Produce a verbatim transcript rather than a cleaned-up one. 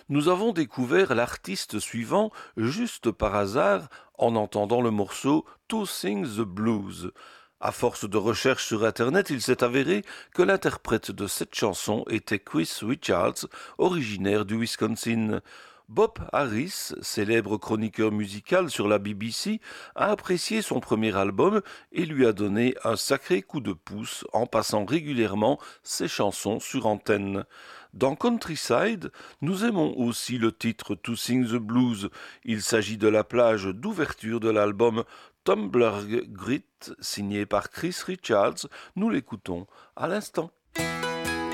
Nous avons découvert l'artiste suivant juste par hasard en entendant le morceau To Sing the Blues. À force de recherche sur Internet, il s'est avéré que l'interprète de cette chanson était Chris Richards, originaire du Wisconsin. Bob Harris, célèbre chroniqueur musical sur la B B C, a apprécié son premier album et lui a donné un sacré coup de pouce en passant régulièrement ses chansons sur antenne. Dans Countryside, nous aimons aussi le titre To Sing the Blues. Il s'agit de la plage d'ouverture de l'album Tumblr Grit, signé par Chris Richards. Nous l'écoutons à l'instant.